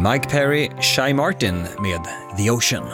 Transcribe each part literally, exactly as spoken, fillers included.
Mike Perry, Shy Martin med The Ocean.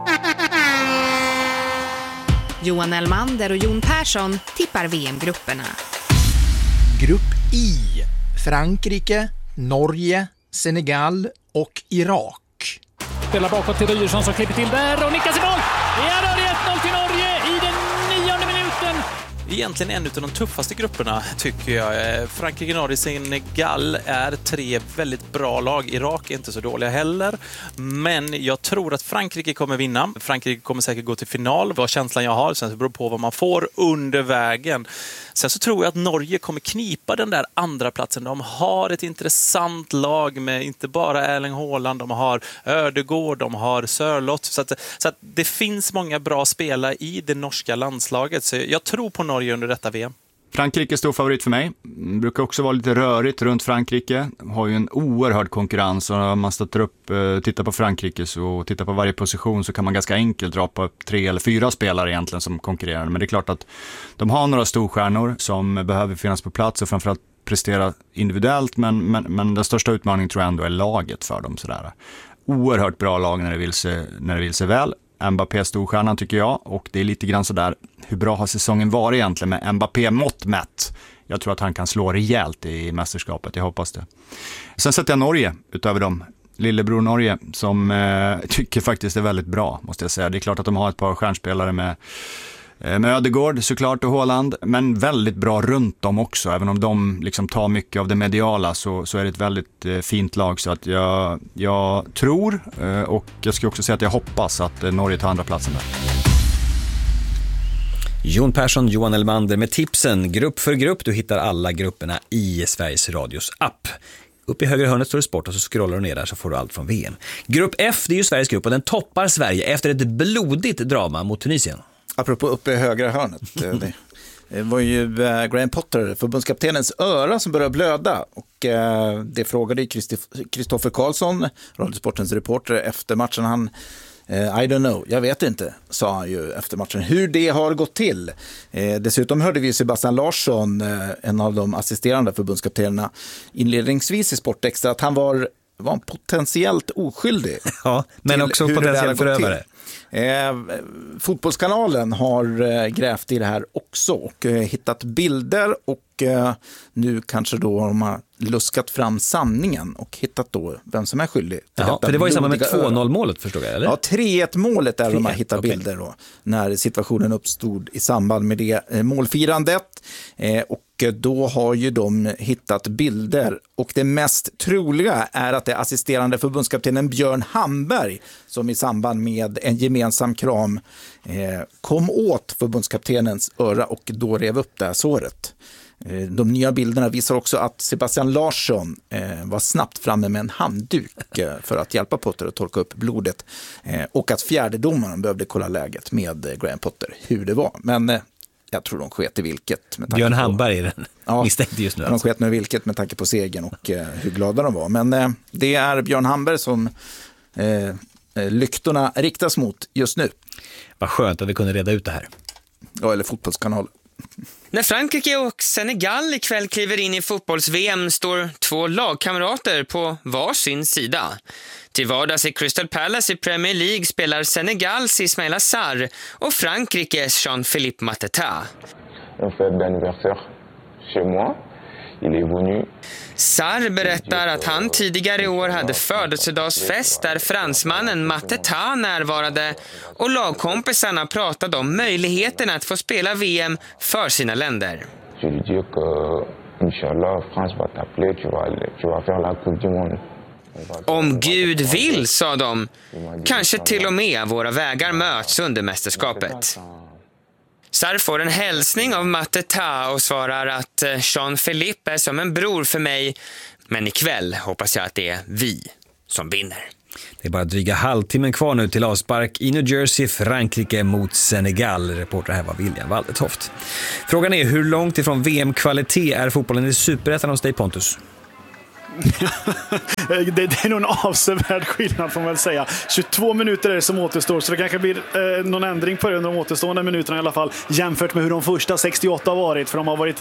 Johan Elmander och Jon Persson tippar V M-grupperna. Grupp I. Frankrike, Norge, Senegal och Irak. Spelar bakåt till Ryerson som klipper till där och nickas i mål. Ja, då är det ett noll till Norge i den nionde minuten. Egentligen en av de tuffaste grupperna tycker jag. Frankrike, Norge, Senegal är tre väldigt bra lag. Irak är inte så dåliga heller. Men jag tror att Frankrike kommer vinna. Frankrike kommer säkert gå till final. Vad känslan jag har. Sen så beror det på vad man får under vägen. Sen så tror jag att Norge kommer knipa den där andra platsen. De har ett intressant lag med inte bara Erling Haaland. De har Ødegaard, de har Sørloth. Så, att, så att det finns många bra spelare i det norska landslaget. Så jag tror på Norge under detta V M. Frankrike är stor favorit för mig. Det brukar också vara lite rörigt runt Frankrike. Har ju en oerhörd konkurrens och när man stöter upp, tittar på Frankrike så tittar på varje position så kan man ganska enkelt dra på tre eller fyra spelare egentligen som konkurrerar. Men det är klart att de har några storstjärnor som behöver finnas på plats och framförallt prestera individuellt, men, men, men den största utmaningen tror jag ändå är laget för dem. Sådär. Oerhört bra lag när det vill sig, när det vill sig väl. Mbappé storstjärnan tycker jag, och det är lite grann sådär, hur bra har säsongen varit egentligen med Mbappé mått mätt? Jag tror att han kan slå rejält i mästerskapet, jag hoppas det. Sen sätter jag Norge utöver dem, lillebror Norge, som eh, tycker faktiskt är väldigt bra, måste jag säga. Det är klart att de har ett par stjärnspelare med Med Ødegaard såklart och Haaland, men väldigt bra runt dem också. Även om de liksom tar mycket av det mediala så, så är det ett väldigt eh, fint lag. Så att jag, jag tror eh, och jag ska också säga att jag hoppas att eh, Norge tar andra platsen där. Jon Persson, Johan Elmander med tipsen. Grupp för grupp, du hittar alla grupperna i Sveriges Radios app. Upp i höger hörnet står det sport och så scrollar du ner där så får du allt från V M. Grupp F, det är ju Sveriges grupp och den toppar Sverige efter ett blodigt drama mot Tunisien. Apropå uppe i högra hörnet, det var ju Graham Potter, förbundskaptenens öra, som började blöda. Och det frågade Kristoffer Karlsson, Radiosportens reporter, efter matchen. Han, I don't know, jag vet inte, sa han ju efter matchen, hur det har gått till. Dessutom hörde vi Sebastian Larsson, en av de assisterande förbundskaptenerna, inledningsvis i Sportextra, att han var, var potentiellt oskyldig. Ja, men också potentiellt förövare. Eh, fotbollskanalen har eh, grävt i det här också och eh, hittat bilder och eh, nu kanske då har de har luskat fram sanningen och hittat då vem som är skyldig. Ja, för det var ju samma med två noll-målet, förstår jag, eller? Ja, tre ett-målet där de har hittat okay. bilder då, när situationen uppstod i samband med det eh, målfirandet. Eh, och då har ju de hittat bilder och det mest troliga är att det är assisterande förbundskaptenen Björn Hamberg som i samband med en gemensam kram eh, kom åt förbundskaptenens öra och då rev upp det här såret. Eh, de nya bilderna visar också att Sebastian Larsson eh, var snabbt framme med en handduk eh, för att hjälpa Potter att torka upp blodet eh, och att fjärdedomaren behövde kolla läget med eh, Graham Potter, hur det var. Men eh, jag tror de sket i vilket. Med Björn Hamberg är den ja, misstänkte just nu. De sket med vilket med tanke på segern och eh, hur glada de var. Men eh, det är Björn Hamberg som eh, lyktorna riktas mot just nu. Vad skönt att vi kunde reda ut det här. Ja, eller fotbollskanal. När Frankrike och Senegal ikväll kliver in i fotbolls-V M står två lagkamrater på varsin sida. Till vardags i Crystal Palace i Premier League spelar Senegals Ismaïla Sarr och Frankrikes Jean-Philippe Mateta. En fête d'anniversaire chez moi. Il est venu. Sarr berättar att han tidigare i år hade födelsedagsfest där fransmannen Mateta närvarade och lagkompisarna pratade om möjligheten att få spela V M för sina länder. Je lui dis que Inch'Allah, France va t'appeler, tu vas, tu vas faire la Coupe du Monde. Om Gud vill, sa de, kanske till och med våra vägar möts under mästerskapet. Sarr får en hälsning av Mateta och svarar att Jean-Philippe är som en bror för mig, men ikväll hoppas jag att det är vi som vinner. Det är bara dryga halvtimmen kvar nu till avspark i New Jersey, Frankrike mot Senegal. Reporter här var William Waldetoft. Frågan är, hur långt ifrån V M-kvalitet är fotbollen i Superettan hos dig, Pontus? det, det är nog en avsevärd skillnad, får man väl säga. tjugotvå minuter är det som återstår, så det kanske blir eh, någon ändring på det under de återstående minuterna i alla fall, jämfört med hur de första sextioåtta har varit, för de har varit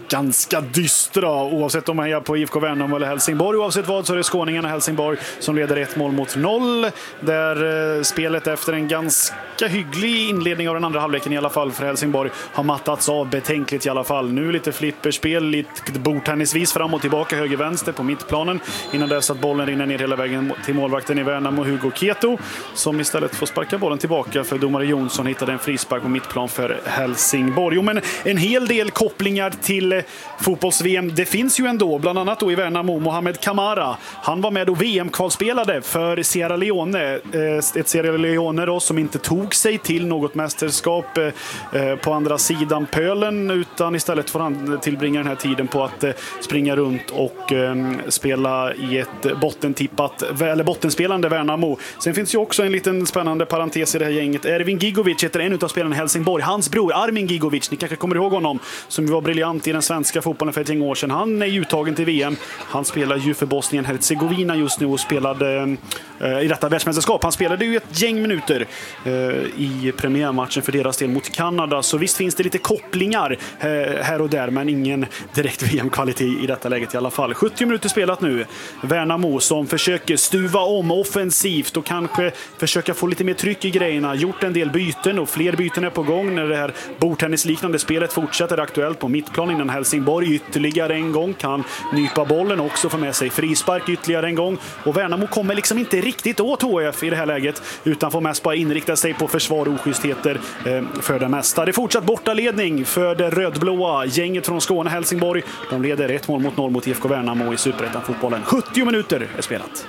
ganska dystra, oavsett om man hejar på I F K Värnamo eller Helsingborg. Oavsett vad så är det skåningarna Helsingborg som leder ett mål mot noll. Där eh, spelet efter en ganska hygglig inledning av den andra halvleken i alla fall för Helsingborg har mattats av betänkligt i alla fall. Nu lite flipperspel, lite bordtennisvis fram och tillbaka, höger-vänster på mittplanen innan dess att bollen rinner ner hela vägen till målvakten i Värnamo, Hugo Keto, som istället får sparka bollen tillbaka för domare Jonsson hittade en frispark på mittplan för Helsingborg. Jo, men en hel del kopplingar till fotbolls-V M. Det finns ju ändå, bland annat då i Värnamo, Mohamed Kamara. Han var med och V M-kvalspelade för Sierra Leone. Ett Sierra Leone då som inte tog sig till något mästerskap på andra sidan pölen, utan istället får han tillbringa den här tiden på att springa runt och spela i ett bottentippat, eller bottenspelande Värnamo. Sen finns ju också en liten spännande parentes i det här gänget. Ervin Gigovic heter en av spelarna i Helsingborg. Hans bror Armin Gigovic, ni kanske kommer ihåg honom, som var briljant i den svenska fotbollen för ett gäng år sedan. Han är ju uttagen till V M. Han spelar ju för Bosnien-Hercegovina just nu och spelade eh, i detta världsmästerskap. Han spelade ju ett gäng minuter eh, i premiärmatchen för deras del mot Kanada. Så visst finns det lite kopplingar eh, här och där, men ingen direkt V M-kvalitet i detta läget i alla fall. sjuttio minuter spelat nu. Värnamo som försöker stuva om offensivt och kanske försöka få lite mer tryck i grejerna. Gjort en del byten och fler byten är på gång när det här bordtennisliknande spelet fortsätter aktuellt på mittplan innan Helsingborg ytterligare en gång kan nypa bollen och också få med sig frispark ytterligare en gång. Och Värnamo kommer liksom inte riktigt åt H F i det här läget utan får mest bara inrikta sig på försvar och oschystheter eh, för det mesta. Det är fortsatt bortaledning för det rödblåa gänget från Skåne, Helsingborg. De leder ett mål mot noll mot I F K Värnamo i Superettan-fotbollen. sjuttio minuter är spelat.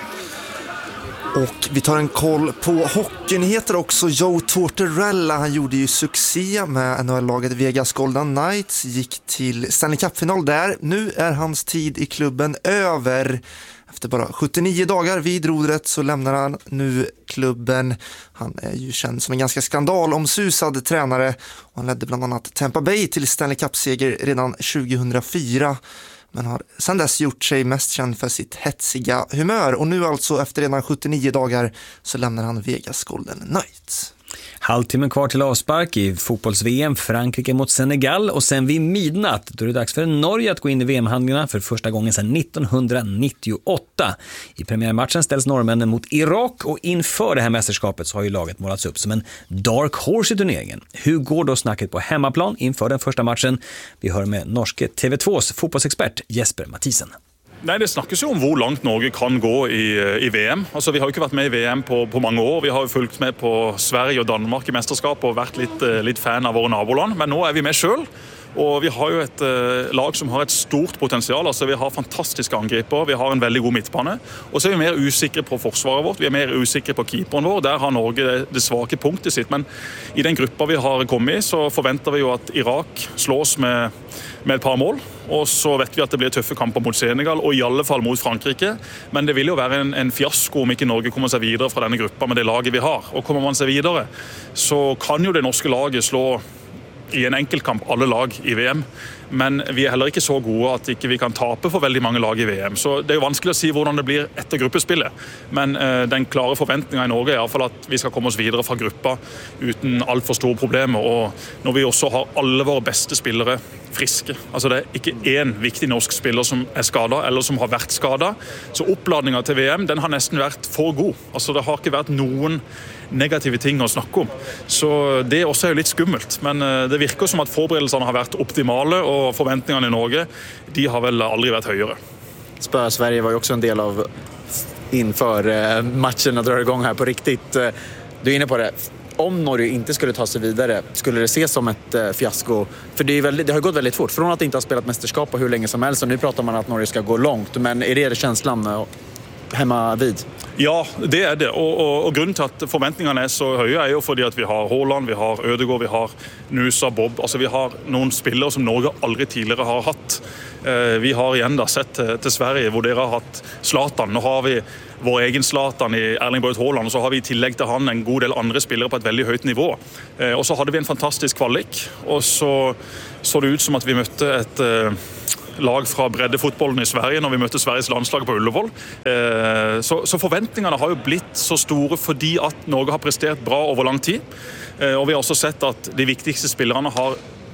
Och vi tar en koll på hockeynyheter också. Joe Tortorella, han gjorde ju succé med N H L-laget Vegas Golden Knights, gick till Stanley Cup-final där. Nu är hans tid i klubben över. Efter bara sjuttionio dagar vid rodret så lämnar han nu klubben. Han är ju känd som en ganska skandalomsusad tränare. Och han ledde bland annat Tampa Bay till Stanley Cup-seger redan tjugohundrafyra. Men har sedan dess gjort sig mest känd för sitt hetsiga humör. Och nu alltså efter redan sjuttionio dagar så lämnar han Vegas Golden Knights. Halvtimmen kvar till avspark i fotbolls-V M, Frankrike mot Senegal, och sen vid midnatt då är det dags för Norge att gå in i V M-handlingarna för första gången sedan nittonhundranittioåtta. I premiärmatchen ställs norrmännen mot Irak och inför det här mästerskapet så har ju laget målats upp som en dark horse i turneringen. Hur går då snacket på hemmaplan inför den första matchen? Vi hör med norske T V tvås fotbollsexpert Jesper Mathisen. Nej, det snakkes jo om hvor langt Norge kan gå i, i V M. Altså, vi har jo ikke vært med i V M på, på mange år. Vi har jo fulgt med på Sverige og Danmark i mesterskap og vært litt, litt fan av våre naboland. Men nå er vi med selv. Og vi har jo et uh, lag som har et stort potensial. Altså, vi har fantastiske angriper, vi har en veldig god midtbane. Og så er vi mer usikre på forsvaret vårt, vi er mer usikre på keeperen vår. Der har Norge det, det svake punktet sitt. Men i den gruppa vi har kommet i, så forventer vi jo at Irak slås med, med et par mål. Og så vet vi at det blir tøffe kamper mot Senegal, og i alle fall mot Frankrike. Men det vil jo være en, en fiasko om ikke Norge kommer seg videre fra denne gruppa med det laget vi har. Og kommer man seg videre, så kan jo det norske laget slå i en enkeltkamp alle lag i V M, men vi er heller ikke så gode at ikke vi kan tape for veldig mange lag i V M. Så det er jo vanskelig å si hvordan det blir etter gruppespillet, men uh, den klare forventningen i Norge er i hvert fall at vi skal komme oss videre fra gruppa uten alt for store problemer, og når vi også har alle våre beste spillere friske. Altså det er ikke en viktig norsk spiller som er skadet, eller som har vært skadet, så oppladningen til V M, den har nesten vært for god. Altså det har ikke vært noen negative ting å snakke om. Så det også er jo litt skummelt, men det virker som at forberedelsene har vært optimale, og forventningene i Norge, de har vel aldri vært høyere. Spöa Sverige var ju också en del av inför matchen att dra igång här på riktigt. Du är inne på det. Om Norge inte skulle ta sig vidare, skulle det ses som ett eh, fiasko? För det, är väldigt, det har gått väldigt fort. Från att inte ha spelat mästerskap på hur länge som helst, och nu pratar man att Norge ska gå långt. Men är det känslan eh, hemma vid? Ja, det är det. Och, och, och grunden till att förväntningarna är så höga är ju för att vi har Haaland, vi har Ødegaard, vi har Nusa, Bob. Alltså vi har någon spelare som Norge aldrig tidigare har haft. Eh, vi har igen då sett till, till Sverige, hvor dere har haft Zlatan. Nu har vi vår egen Zlatan i Erling Braut Haaland, och så har vi i tillägg till han en god del andra spelare på ett väldigt högt nivå. Eh, och så hade vi en fantastisk kvalik, och så såg det ut som att vi mötte ett eh, lag fra breddefotbollen i Sverige når vi møtte Sveriges landslag på Ullevål. Eh, så, så forventningene har jo blitt så store fordi at Norge har prestert bra over lang tid. Eh, og vi har også sett at de viktigste spillerne har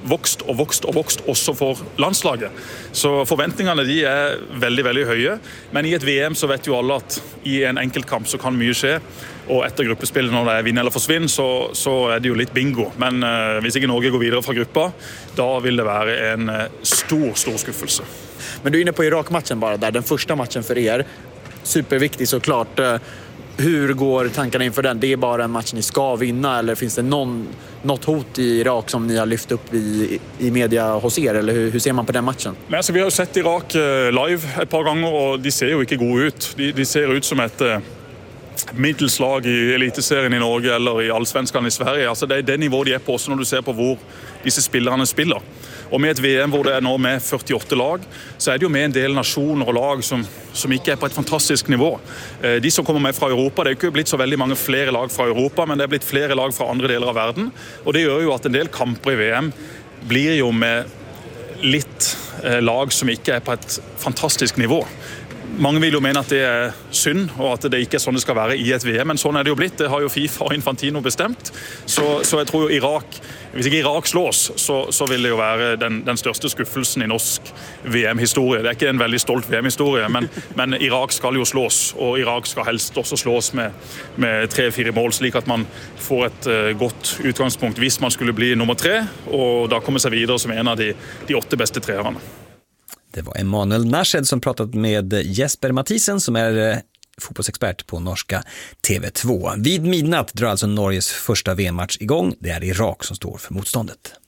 vokst og vokst og vokst også for landslaget. Så forventningene de er veldig, veldig høye. Men i et V M så vet jo alle at i en enkeltkamp så kan mye skje. Og etter gruppespillet når det er vinn eller forsvinn, så, så er det jo litt bingo. Men uh, hvis ikke Norge går videre fra gruppa, da vil det være en uh, stor, stor skuffelse. Men du är inne på Irak-matchen bara där, den första matchen för er. Superviktig såklart. Hur går tankarna inför den? Det är bara en match ni ska vinna, eller finns det någon, något hot i Irak som ni har lyft upp i, i media hos er, eller hur, hur ser man på den matchen? Men, altså, vi har jo sett Irak live et par ganger, og de ser jo ikke gode ut. De, de ser ut som et uh, middelslag i eliteserien i Norge eller i allsvenskan i Sverige. Altså, det er det nivået de er på også når du ser på hvor disse spillerne spiller. Og med et V M hvor det er nå med førtiåtte lag, så er det jo med en del nasjoner og lag som, som ikke er på et fantastisk nivå. De som kommer med fra Europa, det er jo ikke blitt så veldig mange flere lag fra Europa, men det er blitt flere lag fra andre deler av verden. Og det gjør jo at en del kamper i V M blir jo med litt lag som ikke er på et fantastisk nivå. Mange vil jo mene at det er synd, og at det ikke er sånn det skal være i et V M, men sånn er det jo blitt. Det har jo FIFA og Infantino bestemt. Så, så jeg tror jo Irak, hvis ikke Irak slås, så, så vil det jo være den, den største skuffelsen i norsk V M-historie. Det er ikke en veldig stolt V M-historie, men, men Irak skal jo slås, og Irak skal helst også slås med, med tre-fire mål, slik at man får et uh, godt utgangspunkt hvis man skulle bli nummer tre, og da komme seg videre som en av de, de åtte beste treerne. Det var Emanuel Nashed som pratat med Jesper Mathisen som är fotbollsexpert på norska T V två. Vid midnatt drar alltså Norges första V M-match igång. Det är Irak som står för motståndet.